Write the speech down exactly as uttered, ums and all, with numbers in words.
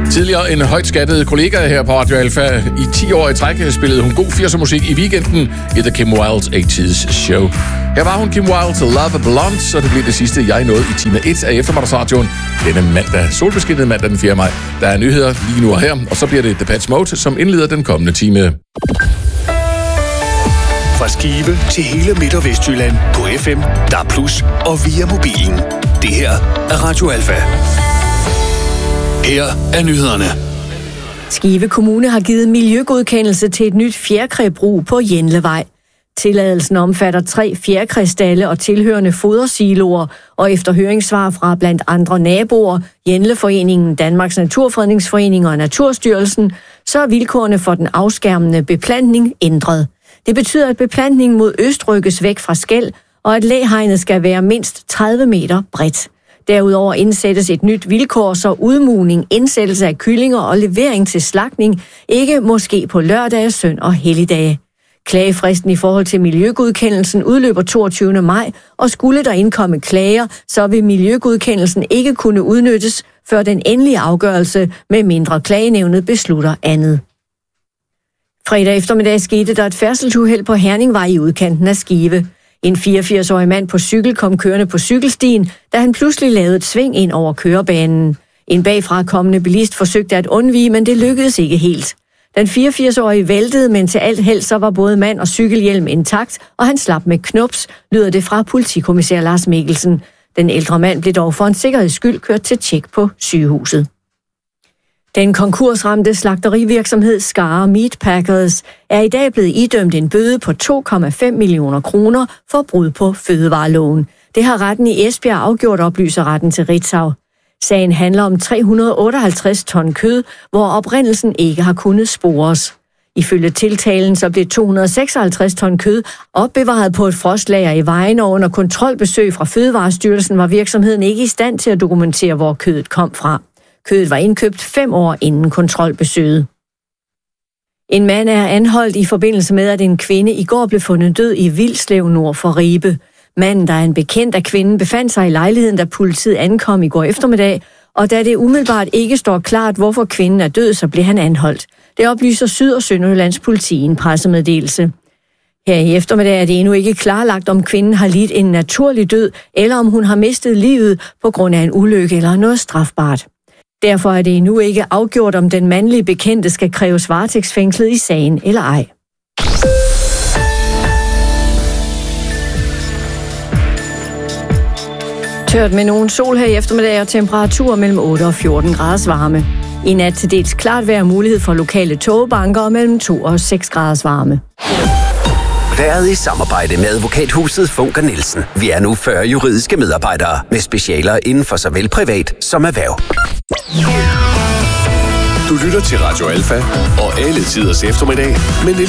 Tidligere en højt skattet kollega her på Radio Alfa. I ti år i træk spillede hun god firser musik i weekenden i The Kim Wilde eighties Show. Her var hun Kim Wilde, Love Blonde, så det blev det sidste, jeg nåede i time et af eftermiddagsradioen denne mandag, solbeskinnede mandag den fjerde maj. Der er nyheder lige nu og her, og så bliver det Depeche Mode, som indleder den kommende time. Fra Skive til hele Midt- og Vestjylland på F M, D A B plus og via mobilen. Det her er Radio Alfa. Her er nyhederne. Skive Kommune har givet miljøgodkendelse til et nyt fjerkræbrug på Jenlevej. Tilladelsen omfatter tre fjerkræstalle og tilhørende fodersiloer, og efter høringssvar fra blandt andre naboer, Jenleforeningen, Danmarks Naturfredningsforening og Naturstyrelsen, så er vilkårene for den afskærmende beplantning ændret. Det betyder, at beplantningen mod øst rykkes væk fra skel, og at læhegnet skal være mindst tredive meter bredt. Derudover indsættes et nyt vilkår, så udmugning, indsættelse af kyllinger og levering til slagtning ikke må ske på lørdage, søn og helligdage. Klagefristen i forhold til miljøgodkendelsen udløber toogtyvende maj, og skulle der indkomme klager, så vil miljøgodkendelsen ikke kunne udnyttes før den endelige afgørelse, med mindre klagenævnet beslutter andet. Fredag eftermiddag skete der et færdselsuheld på Herningvej i udkanten af Skive. En fireogfirs-årig mand på cykel kom kørende på cykelstien, da han pludselig lavede et sving ind over kørebanen. En bagfra kommende bilist forsøgte at undvige, men det lykkedes ikke helt. Den fireogfirs-årige væltede, men til alt held så var både mand og cykelhjelm intakt, og han slap med knops, lyder det fra politikommissær Lars Mikkelsen. Den ældre mand blev dog for en sikkerheds skyld kørt til tjek på sygehuset. Den konkursramte slagterivirksomhed Skara Meatpackers er i dag blevet idømt en bøde på to komma fem millioner kroner for brud på fødevareloven. Det har retten i Esbjerg afgjort, oplyser retten til Ritzau. Sagen handler om tre hundrede otteoghalvtreds ton kød, hvor oprindelsen ikke har kunnet spores. Ifølge tiltalen så blev to hundrede seksoghalvtreds ton kød opbevaret på et frostlager i Vejen, og under kontrolbesøg fra Fødevarestyrelsen var virksomheden ikke i stand til at dokumentere, hvor kødet kom fra. Kødet var indkøbt fem år inden kontrolbesøget. En mand er anholdt i forbindelse med, at en kvinde i går blev fundet død i Vilslev nord for Ribe. Manden, der er en bekendt af kvinden, befandt sig i lejligheden, da politiet ankom i går eftermiddag, og da det umiddelbart ikke står klart, hvorfor kvinden er død, så blev han anholdt. Det oplyser Syd- og Sønderjyllands politi i en pressemeddelelse. Her i eftermiddag er det endnu ikke klarlagt, om kvinden har lidt en naturlig død, eller om hun har mistet livet på grund af en ulykke eller noget strafbart. Derfor er det endnu ikke afgjort, om den mandlige bekendte skal kræves varetægtsfængslet i sagen eller ej. Tørt med nogen sol her i eftermiddag og temperaturer mellem otte og fjorten graders varme. I nat til dels klart vejr, mulighed for lokale togbanker og mellem to og seks graders varme. Været i samarbejde med advokathuset Funker Nielsen. Vi er nu fyrre juridiske medarbejdere med specialer inden for såvel privat som erhverv. Du lytter til Radio Alfa og alle tiders eftermiddag med Niels